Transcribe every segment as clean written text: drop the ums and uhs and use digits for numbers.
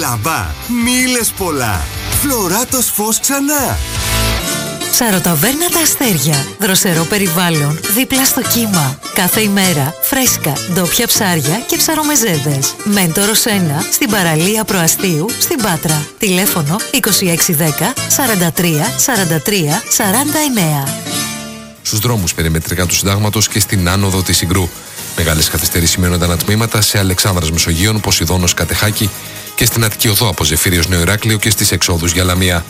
Λαμπά, μίλες πολλά. Φλωράτος φως ξανά. Ψαροταβέρνα Τα Αστέρια. Δροσερό περιβάλλον, δίπλα στο κύμα. Κάθε ημέρα φρέσκα, ντόπια ψάρια και ψαρομεζέδες. Μέντορος 1 στην παραλία Προαστίου στην Πάτρα. Τηλέφωνο 2610 43 43 49. Στους δρόμους περιμετρικά του Συντάγματος και στην άνοδο της Ιγρού. Μεγάλες καθυστερήσεις σημαίνονταν τμήματα σε Αλεξάνδρας Μεσογείων, Ποσειδώνος Κατεχάκη και στην Αττική Οδό από Ζεφύριος Νέο Ηράκλειο και στις εξόδους για Λαμία.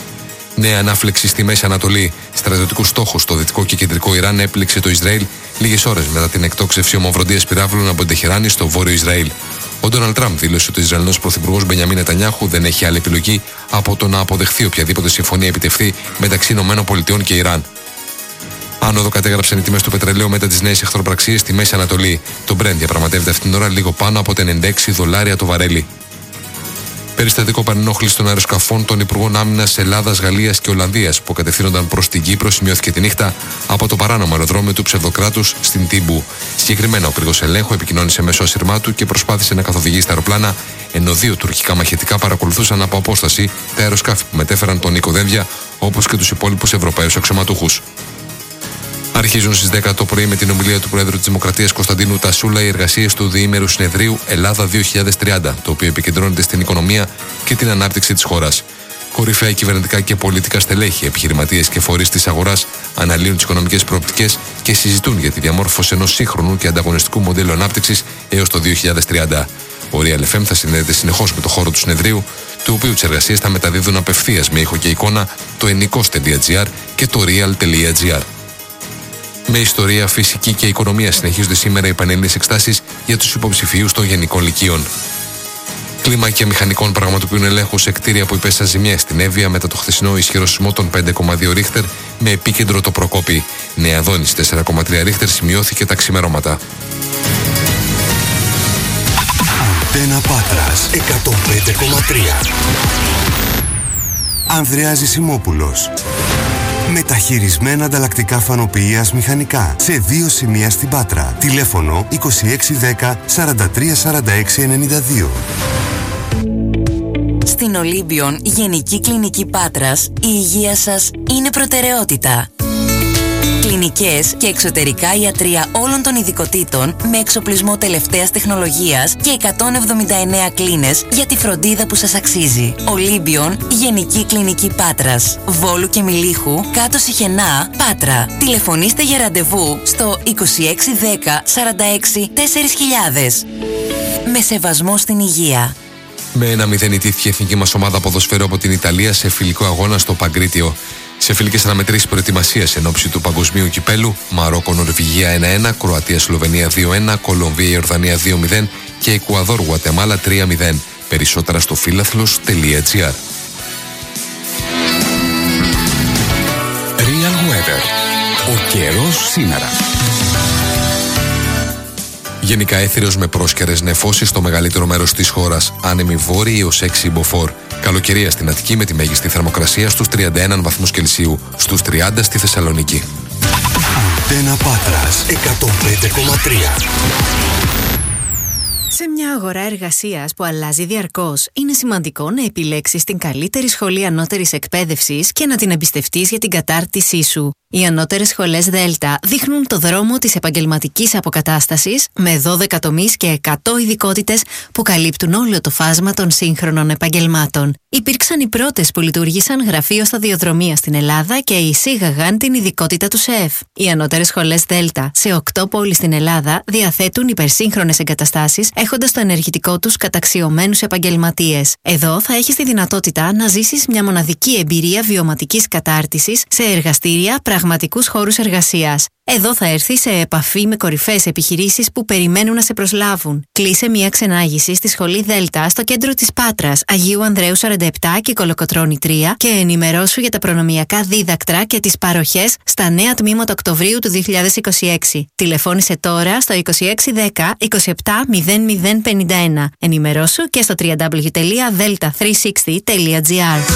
Νέα ανάφλεξη στη Μέση Ανατολή. Στρατιωτικούς στόχους στο δυτικό και κεντρικό Ιράν έπληξε το Ισραήλ λίγες ώρες μετά την εκτόξευση ομοβροντίας πυράβλων από την Τεχεράνη στο βόρειο Ισραήλ. Ο Ντόναλντ Τραμπ δήλωσε ότι ο Ισραηλινός πρωθυπουργός Μπενιαμίν Νετανιάχου δεν έχει άλλη επιλογή από το να αποδεχθεί οποιαδήποτε συμφωνία επιτευχθεί μεταξύ ΗΠΑ και Ιράν. Άνοδο κατέγραψαν οι τιμές του πετρελαίου μετά τις νέες εχθροπραξίες στη Μέση Ανατολή. Το Brent διαπραγματεύεται αυτήν την ώρα λίγο πάνω από τα $96 το βαρέλι. Περιστατικό παρενόχληση των αεροσκαφών των Υπουργών Άμυνας Ελλάδας, Γαλλίας και Ολλανδίας που κατευθύνονταν προς την Κύπρο σημειώθηκε τη νύχτα από το παράνομο αεροδρόμιο του ψευδοκράτους στην Τύμπου. Συγκεκριμένα, ο πύργος ελέγχου επικοινώνησε μέσω ασυρμάτου και προσπάθησε να καθοδηγήσει τα αεροπλάνα, ενώ 2 τουρκικά μαχητικά παρακολουθούσαν από απόσταση τα αεροσκάφη που μετέφεραν τον Νίκο Δένδια, όπως και τους υπόλοιπους Ευρωπαίους αξιωματούχους. Αρχίζουν στις 10 το πρωί με την ομιλία του Πρόεδρου της Δημοκρατίας Κωνσταντίνου Τασούλα οι εργασίες του Διήμερου Συνεδρίου Ελλάδα 2030, το οποίο επικεντρώνεται στην οικονομία και την ανάπτυξη της χώρας. Κορυφαία κυβερνητικά και πολιτικά στελέχη, επιχειρηματίες και φορείς της αγοράς αναλύουν τις οικονομικές προοπτικές και συζητούν για τη διαμόρφωση ενός σύγχρονου και ανταγωνιστικού μοντέλου ανάπτυξης έως το 2030. Ο Real FM θα συνδέεται συνεχώς με το χώρο του συνεδρίου, του οποίου τις εργασίες θα μεταδίδουν απευθείας με ήχο και εικόνα το ennikos.gr και το real.gr. Με ιστορία, φυσική και οικονομία συνεχίζονται σήμερα οι πανελλήνιες εξετάσεις για τους υποψηφίους των γενικών λυκείων. Κλίμακια μηχανικών πραγματοποιούν ελέγχους σε κτίρια που υπέστησαν ζημιές στην Εύβοια μετά το χθεσινό ισχυρό σεισμό των 5,2 ρίχτερ με επίκεντρο το Προκόπη. Νέα Δόνης 4,3 ρίχτερ σημειώθηκε τα ξημερώματα. Αντένα Πάτρας 105,3. Ανδρέας Ζησιμόπουλος. Μεταχειρισμένα ανταλλακτικά φανοποιείας μηχανικά σε 2 σημεία στην Πάτρα. Τηλέφωνο 2610 43 46 92. Στην Ολύμπιον Γενική Κλινική Πάτρας, η υγεία σας είναι προτεραιότητα. Κλινικές και εξωτερικά ιατρεία όλων των ειδικοτήτων με εξοπλισμό τελευταίας τεχνολογίας και 179 κλίνες για τη φροντίδα που σας αξίζει. Ολύμπιον Γενική Κλινική Πάτρας, Βόλου και Μιλίχου, κάτω Σιχενά, Πάτρα. Τηλεφωνήστε για ραντεβού στο 2610 46 4000. Με σεβασμό στην υγεία. Με 1-0 ιτήθηκε η εθνική μας ομάδα ποδοσφαίρου από την Ιταλία σε φιλικό αγώνα στο Παγκρίτιο. Σε φιλικές αναμετρήσεις προετοιμασίας εν ώψη του Παγκοσμίου Κυπέλου, Μαρόκο Νορβηγία 1-1, Κροατία Σλοβενία 2-1, Κολομβία Ιορδανία 2-0 και Εκουαδόρ Γουατεμάλα 3-0. Περισσότερα στο philathlos.gr. Real Weather. Ο καιρός σήμερα. Γενικά έθριος με πρόσκαιρες νεφώσεις στο μεγαλύτερο μέρος της χώρας. Άνεμη βόρειη έως 6 μποφόρ. Καλοκαιρία στην Αττική με τη μέγιστη θερμοκρασία στους 31 βαθμούς Κελσίου. Στους 30 στη Θεσσαλονίκη. Αντένα Πάτρας 105,3. Σε μια αγορά εργασίας που αλλάζει διαρκώς, είναι σημαντικό να επιλέξεις την καλύτερη σχολή ανώτερης εκπαίδευσης και να την εμπιστευτείς για την κατάρτισή σου. Οι ανώτερες σχολές Δέλτα δείχνουν το δρόμο της επαγγελματικής αποκατάστασης με 12 τομείς και 100 ειδικότητες που καλύπτουν όλο το φάσμα των σύγχρονων επαγγελμάτων. Υπήρξαν οι πρώτες που λειτουργήσαν γραφείο σταδιοδρομία στην Ελλάδα και εισήγαγαν την ειδικότητα του ΣΕΕΦ. Οι ανώτερες σχολές Δέλτα σε 8 πόλεις στην Ελλάδα διαθέτουν υπερσύγχρονες εγκαταστάσεις, έχοντας το ενεργητικό τους καταξιωμένους επαγγελματίες. Εδώ θα έχεις τη δυνατότητα να ζήσεις μια μοναδική εμπειρία βιωματικής κατάρτισης σε εργαστήρια, πραγματικούς χώρους εργασίας. Εδώ θα έρθεις σε επαφή με κορυφαίες επιχειρήσεις που περιμένουν να σε προσλάβουν. Κλείσε μια ξενάγηση στη Σχολή Δέλτα στο κέντρο της Πάτρας, Αγίου Ανδρέου 47 και Κολοκοτρώνη 3 και ενημερώσου για τα προνομιακά δίδακτρα και τις παροχές στα νέα τμήματα Οκτωβρίου του 2026. Τηλεφώνησε τώρα στο 2610 27 0051. Ενημερώσου και στο www.delta360.gr.